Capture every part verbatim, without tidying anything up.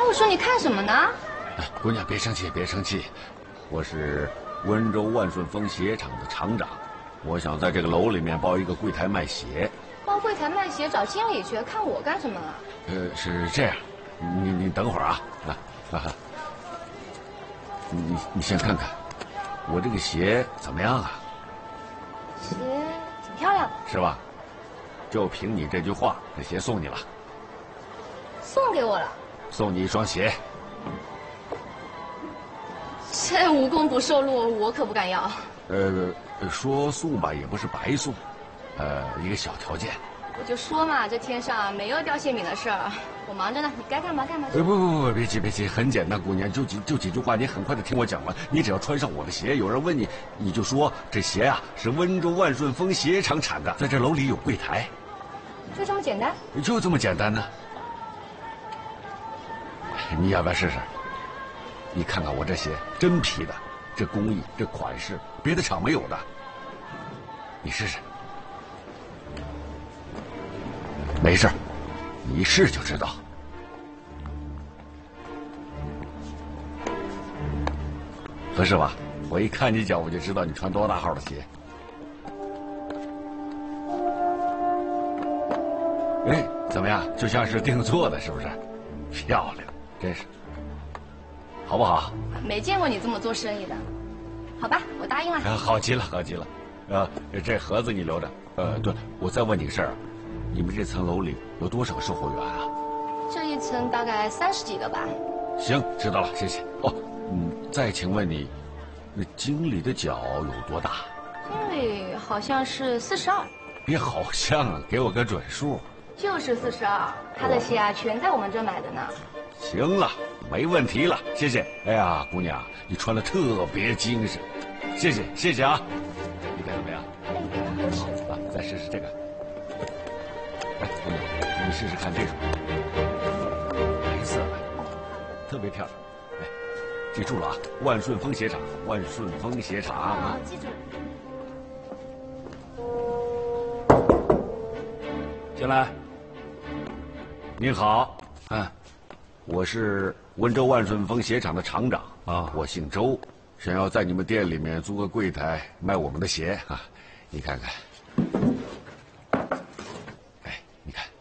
我说你看什么呢？ 哎，姑娘别生气，别生气，我是温州万顺丰鞋厂的厂长，我想在这个楼里面包一个柜台卖鞋。 包柜台卖鞋找经理去，看我干什么啊？ 呃，是这样，你你等会儿啊，啊啊，你你你先看看，我这个鞋怎么样啊？ 鞋挺漂亮的， 是吧？就凭你这句话，这鞋送你了。 送给我了？ 送你一双鞋。 这无功不受禄，我可不敢要。 呃，说送吧，也不是白送，呃，一个小条件。 我就说嘛，这天上没有掉馅饼的事儿，我忙着呢，你该干嘛干嘛去。 呃，不不不，别急别急，很简单，姑娘，就几就几句话，你很快的听我讲完。你只要穿上我的鞋，有人问你，你就说这鞋啊是温州万顺丰鞋厂产的，在这楼里有柜台。 就这么简单？ 就这么简单呢。你要不要试试？你看看我这鞋，真皮的，这工艺，这款式，别的厂没有的。你试试。没事，你一试就知道。合适吧？我一看你脚，我就知道你穿多大号的鞋。哎，怎么样？就像是定做的，是不是？漂亮，真是。好不好？ 没见过你这么做生意的。好吧，我答应了。 啊，好极了，好极了。呃，这盒子你留着。呃，对了，我再问你个事儿，你们这层楼里有多少个售货员啊？ 这一层大概三十几个吧。 行，知道了，谢谢。哦，嗯，再请问你，那经理的脚有多大？ 经理好像是四十二。 别好像啊，给我个准数。 就是四十二，他的鞋啊全在我们这买的呢。 行了，没问题了，谢谢。哎呀，姑娘，你穿的特别精神，谢谢，谢谢啊。你看怎么样？ 哎，非常合适。 啊，再试试这个。哎，姑娘，你试试看这种，白色的，特别漂亮。哎，记住了啊，万顺丰鞋厂，万顺丰鞋厂啊。 记住了。 进来。您好，嗯，我是温州万顺丰鞋厂的厂长啊，我姓周，想要在你们店里面租个柜台卖我们的鞋啊，你看看，哎，你看，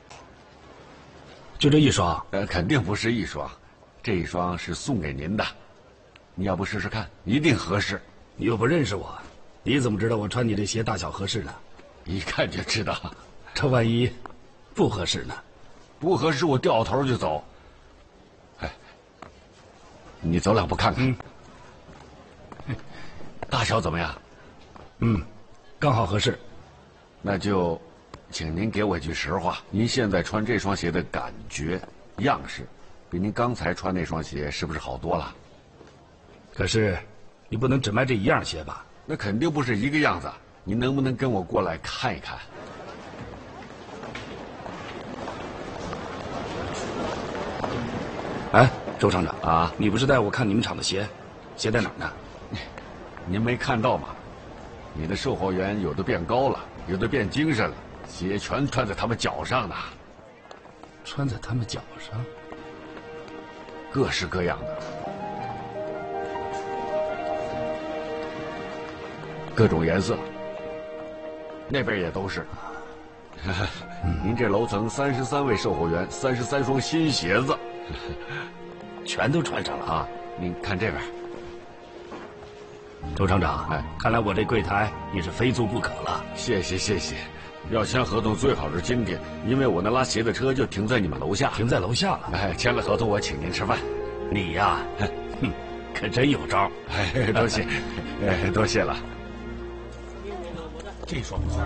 就这一双？ 呃，肯定不是一双，这一双是送给您的，你要不试试看，一定合适。 你又不认识我，你怎么知道我穿你这鞋大小合适呢？ 一看就知道， 这万一不合适呢？ 不合适我掉头就走。哎，你走两步看看，嗯、大小怎么样？ 嗯，刚好合适。 那就，请您给我一句实话，您现在穿这双鞋的感觉、样式，比您刚才穿那双鞋是不是好多了？ 可是，你不能只卖这一样鞋吧？ 那肯定不是一个样子。您能不能跟我过来看一看？ 哎，周厂长啊， 你不是带我看你们厂的鞋，鞋在哪儿呢？ 您没看到吗？你的售货员有的变高了，有的变精神了，鞋全穿在他们脚上呢。 穿在他们脚上？ 各式各样的，各种颜色。那边也都是。您这楼层三十三位售货员，三十三双新鞋子。 全都穿上了啊！您看这边， 周厂长， 哎， 看来我这柜台你是非租不可了。 谢谢谢谢，要签合同最好是今天，因为我那拉鞋的车就停在你们楼下。 停在楼下了。 哎，签了合同我请您吃饭。 你呀，哼，可真有招。 哎，多谢，哎，多谢了。 这双不错。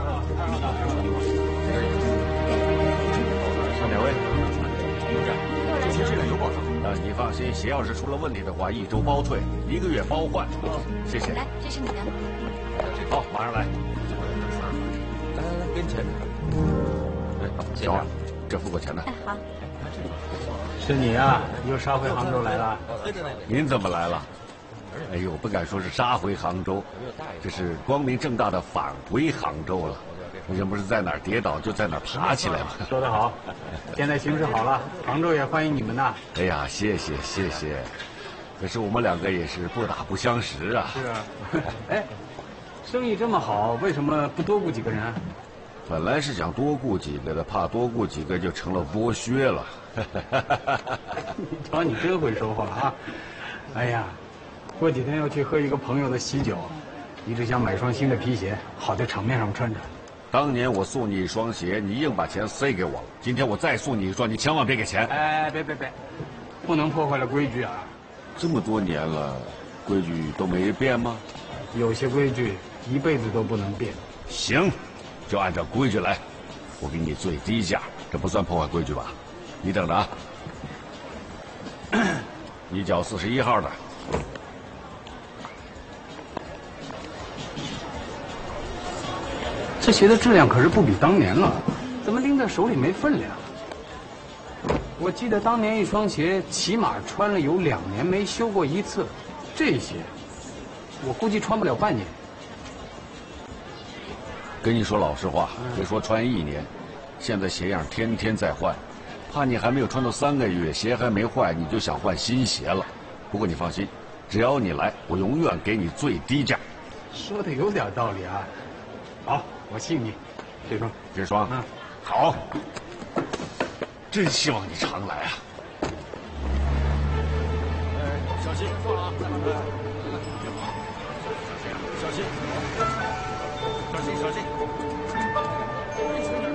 上两位。其实有保障。啊，你放心，鞋要是出了问题的话，一周包退，一个月包换。谢谢。 来，这是你的。 好，马上来。来来来，给你钱。哎，小王，这付过钱呢。 哎，好。 是你啊，又杀回杭州来了？ 您怎么来了？哎呦，不敢说是杀回杭州，这是光明正大的返回杭州了。 人不是在哪儿跌倒就在哪儿爬起来吗？ 说得好，现在形势好了，杭州也欢迎你们呐。 哎呀，谢谢谢谢。可是我们两个也是不打不相识啊。 是啊。哎，生意这么好，为什么不多雇几个人啊？ 本来是想多雇几个的，怕多雇几个就成了剥削了。 你瞧，你真会说话啊！哎呀，过几天要去喝一个朋友的喜酒，一直想买双新的皮鞋，好在场面上穿着。 当年我送你一双鞋，你硬把钱塞给我了。今天我再送你一双，你千万别给钱。 哎，别别别，不能破坏了规矩啊！ 这么多年了，规矩都没变吗？ 有些规矩一辈子都不能变。 行，就按照规矩来。我给你最低价，这不算破坏规矩吧？你等着啊。你脚四十一号的。 这鞋的质量可是不比当年了，怎么拎在手里没分量？我记得当年一双鞋起码穿了有两年没修过一次，这鞋我估计穿不了半年。 跟你说老实话，别说穿一年，现在鞋样天天在换，怕你还没有穿到三个月，鞋还没坏，你就想换新鞋了。不过你放心，只要你来，我永远给你最低价。 说的有点道理啊。好，我信你。这双， 这双， 嗯， 好。真希望你常来啊！哎，小心，放啊！小心，小心，小心。